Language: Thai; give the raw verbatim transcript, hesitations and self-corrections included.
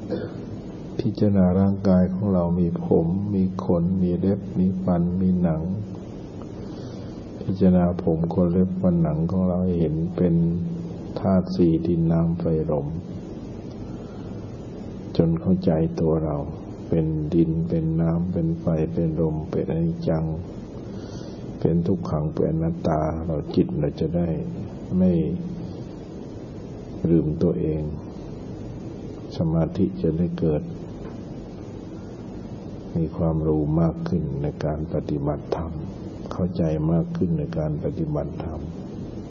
พิจารณาร่างกายของเรามีผมมีขนมีเล็บมีฟันมีหนังพิจารณาผมขนเล็บฟันหนังของเราเห็นเป็นธาตุสี่ดินน้ำไฟลมจนเข้าใจตัวเราเป็นดินเป็นน้ำเป็นไฟเป็นลมเป็นอนิจจังเป็นทุกขังเป็นอนัตตาเราจิตเราจะได้ไม่ลืมตัวเองสมาธิจะได้เกิดมีความรู้มากขึ้นในการปฏิบัติธรรมเข้าใจมากขึ้นในการปฏิบัติธรรม